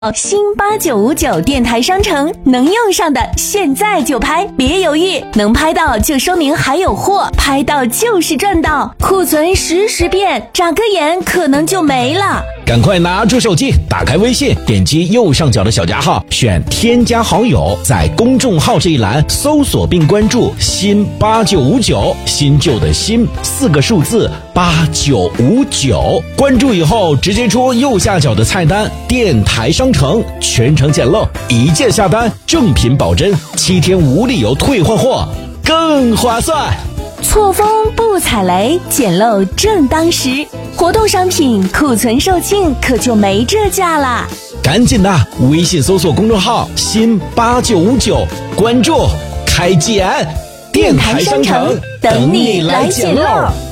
新8959电台商城，能用上的现在就拍，别犹豫，能拍到就说明还有货，拍到就是赚到，库存实时变，眨个眼可能就没了。 赶快拿出手机，打开微信，点击右上角的小加号，选添加好友，在公众号这一栏搜索并关注新8959，新旧的新4个数字8959，关注以后直接出右下角的菜单电台商城，全程简陋，一键下单，正品保真，7天无理由退换货，更划算。 错峰不踩雷，捡漏正当时，活动商品库存售罄，可就没这价啦！ 赶紧的，微信搜索公众号新8959，关注开捡，电台商城等你来捡漏。